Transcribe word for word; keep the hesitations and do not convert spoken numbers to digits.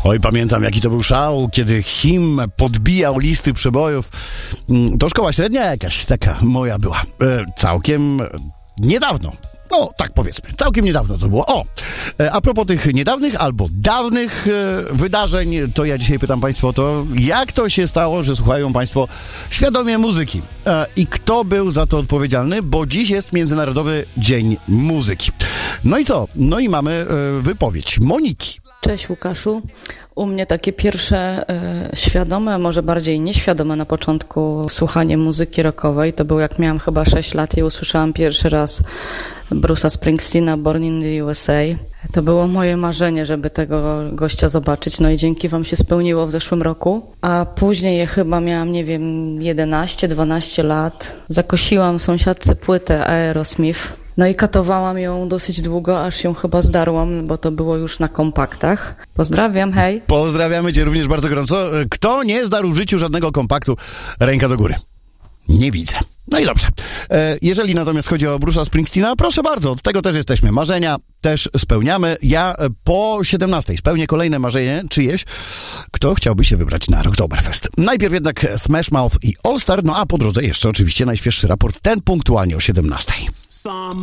Oj, pamiętam, jaki to był szał, kiedy hymn podbijał listy przebojów. To szkoła średnia jakaś taka moja była. E, całkiem niedawno. No, tak powiedzmy. Całkiem niedawno to było. O! E, a propos tych niedawnych albo dawnych e, wydarzeń, to ja dzisiaj pytam Państwa o to, jak to się stało, że słuchają Państwo świadomie muzyki. E, I kto był za to odpowiedzialny, bo dziś jest Międzynarodowy Dzień Muzyki. No i co? No i mamy e, wypowiedź Moniki. Cześć Łukaszu. U mnie takie pierwsze e, świadome, może bardziej nieświadome na początku słuchanie muzyki rockowej to było jak miałam chyba sześć lat i usłyszałam pierwszy raz Bruce'a Springsteena, Born in the U S A. To było moje marzenie, żeby tego gościa zobaczyć, no i dzięki wam się spełniło w zeszłym roku. A później chyba miałam, nie wiem, jedenaście dwanaście lat. Zakosiłam sąsiadce płytę Aerosmith. No i katowałam ją dosyć długo, aż ją chyba zdarłam, bo to było już na kompaktach. Pozdrawiam, hej. Pozdrawiamy cię również bardzo gorąco. Kto nie zdarł w życiu żadnego kompaktu? Ręka do góry. Nie widzę. No i dobrze. Jeżeli natomiast chodzi o Bruce'a Springsteena, proszę bardzo, od tego też jesteśmy. Marzenia też spełniamy. Ja po siedemnastej spełnię kolejne marzenie czyjeś, kto chciałby się wybrać na Rocktoberfest. Najpierw jednak Smash Mouth i All Star, no a po drodze jeszcze oczywiście najświeższy raport, ten punktualnie o siedemnastej.